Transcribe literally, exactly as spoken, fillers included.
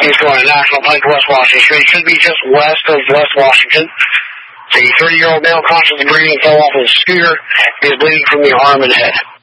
He's going to National Pike, West Washington Street. Should be just west of West Washington. A thirty-year-old male consciously breathing fell off of his scooter. He is bleeding from the arm and head.